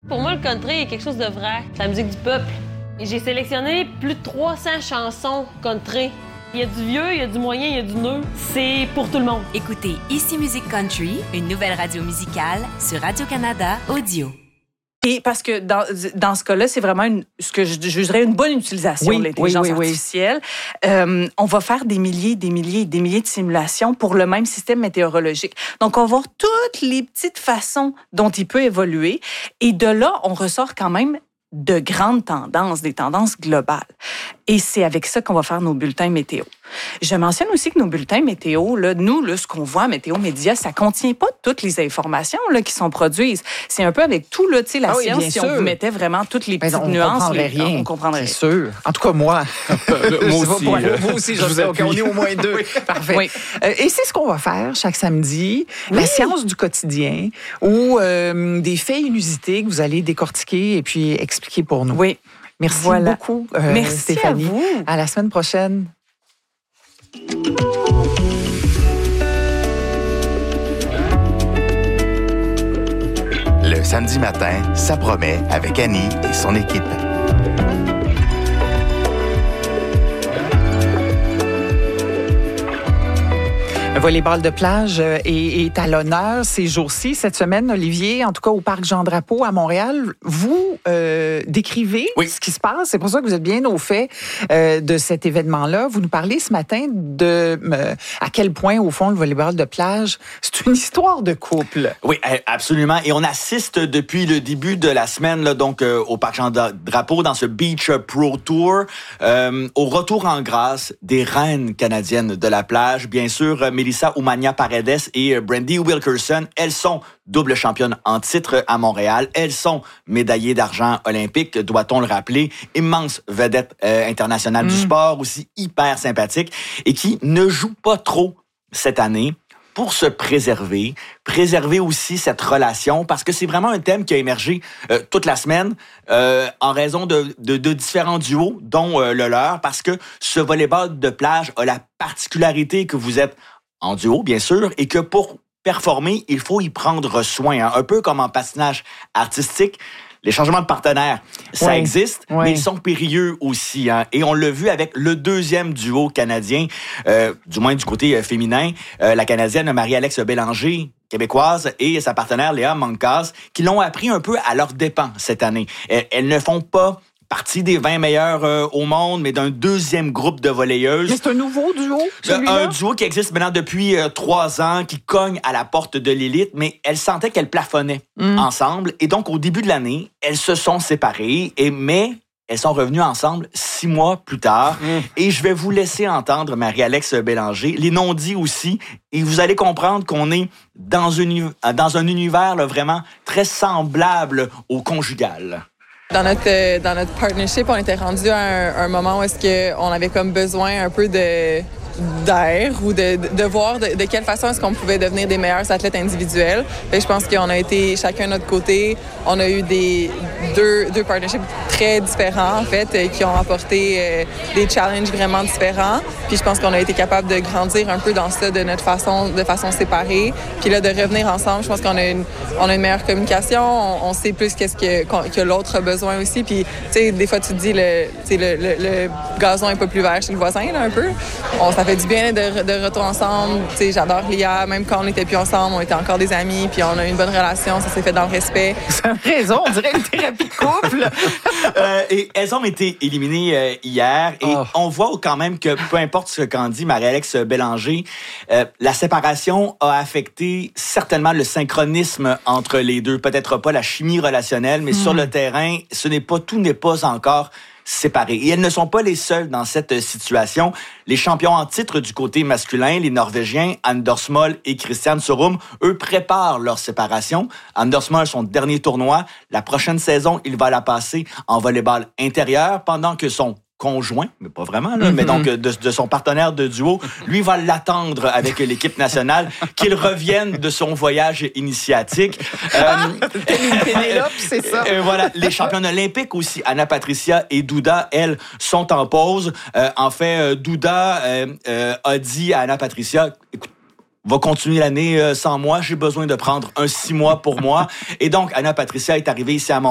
Pour moi, le country est quelque chose de vrai. C'est la musique du peuple. Et j'ai sélectionné plus de 300 chansons country. Il y a du vieux, il y a du moyen, il y a du neuf. C'est pour tout le monde. Écoutez Ici Musique Country, une nouvelle radio musicale sur Radio-Canada Audio. Et parce que dans ce cas-là, c'est vraiment ce que je jugerais une bonne utilisation de l'intelligence artificielle. On va faire des milliers de simulations pour le même système météorologique. Donc, on va voir toutes les petites façons dont il peut évoluer. Et de là, on ressort quand même de grandes tendances, des tendances globales. Et c'est avec ça qu'on va faire nos bulletins météo. Je mentionne aussi que nos bulletins météo, là, nous, ce qu'on voit à Météo Média, ça contient pas toutes les informations là, qui sont produites. C'est un peu avec tout, là, la science, si on vous mettait vraiment toutes les petites nuances. On comprendrait rien. C'est sûr. En tout cas, moi. Moi aussi, je sais. OK, on est au moins deux. Oui. Parfait. Oui. Et c'est ce qu'on va faire chaque samedi. La science du quotidien ou des faits inusités que vous allez décortiquer et puis expliquer pour nous. Oui. Merci beaucoup, Merci Stéphanie. À vous. À la semaine prochaine. Le samedi matin, ça promet avec Annie et son équipe. Le volleyball de plage est à l'honneur ces jours-ci. Cette semaine, Olivier, en tout cas au Parc Jean-Drapeau à Montréal, vous décrivez ce qui se passe. C'est pour ça que vous êtes bien au fait de cet événement-là. Vous nous parlez ce matin de à quel point, au fond, le volleyball de plage, c'est une histoire de couple. Oui, absolument. Et on assiste depuis le début de la semaine, là, donc au Parc Jean-Drapeau, dans ce Beach Pro Tour, au retour en grâce des reines canadiennes de la plage. Bien sûr, Melissa Oumania Paredes et Brandy Wilkerson, elles sont double championnes en titre à Montréal. Elles sont médaillées d'argent olympique, doit-on le rappeler. Immense vedette internationale du sport, aussi hyper sympathique et qui ne joue pas trop cette année pour se préserver aussi cette relation, parce que c'est vraiment un thème qui a émergé toute la semaine en raison de différents duos, dont le leur, parce que ce volleyball de plage a la particularité que vous êtes en duo, bien sûr, et que pour performer, il faut y prendre soin, hein, un peu comme en patinage artistique. Les changements de partenaires, ça existe, mais ils sont périlleux aussi. Hein. Et on l'a vu avec le deuxième duo canadien, du moins du côté féminin, la Canadienne Marie-Alex Bélanger, québécoise, et sa partenaire Léa Mancas, qui l'ont appris un peu à leurs dépens cette année. Elles ne font pas partie des 20 meilleurs au monde, mais d'un deuxième groupe de volleyeuses. Mais c'est un nouveau duo, celui-là? Un duo qui existe maintenant depuis 3 ans, qui cogne à la porte de l'élite, mais elles sentaient qu'elles plafonnaient ensemble. Et donc, au début de l'année, elles se sont séparées, mais elles sont revenues ensemble 6 mois plus tard. Et je vais vous laisser entendre Marie-Alex Bélanger, les non-dits aussi, et vous allez comprendre qu'on est dans un univers là, vraiment très semblable au conjugal. Dans notre partnership, on était rendu à un moment où est-ce qu'on avait comme besoin un peu d'air ou de voir de quelle façon est-ce qu'on pouvait devenir des meilleurs athlètes individuels. Et je pense qu'on a été chacun de notre côté. On a eu deux partnerships très différents, en fait, qui ont apporté des challenges vraiment différents. Puis je pense qu'on a été capable de grandir un peu dans ça de façon séparée. Puis là, de revenir ensemble, je pense qu'on a une meilleure communication. On sait plus qu'est-ce que l'autre a besoin aussi. Puis, tu sais, des fois, tu te dis, le gazon est pas plus vert chez le voisin, là, un peu. Ça fait du bien de retour ensemble. Tu sais, j'adore Lia. Même quand on n'était plus ensemble, on était encore des amis. Puis on a eu une bonne relation. Ça s'est fait dans le respect. Ça a raison. On dirait une thérapie de couple. Et elles ont été éliminées hier. Et on voit quand même que peu importe ce qu'en dit Marie-Alex Bélanger, la séparation a affecté certainement le synchronisme entre les deux. Peut-être pas la chimie relationnelle, mais sur le terrain, tout n'est pas encore séparés. Et elles ne sont pas les seules dans cette situation. Les champions en titre du côté masculin, les Norvégiens Anders Moll et Christian Sorum, eux préparent leur séparation. Anders Moll, son dernier tournoi. La prochaine saison, il va la passer en volleyball intérieur, pendant que son conjoint, mais pas vraiment, là, mais donc de son partenaire de duo, lui va l'attendre avec l'équipe nationale, qu'il revienne de son voyage initiatique. Pénélope, c'est ça. Voilà, les championnes olympiques aussi, Anna Patricia et Douda, elles, sont en pause. En fait, Douda a dit à Anna Patricia, écoute, va continuer l'année sans moi, j'ai besoin de prendre 6 mois pour moi. Et donc, Anna Patricia est arrivée ici à Montréal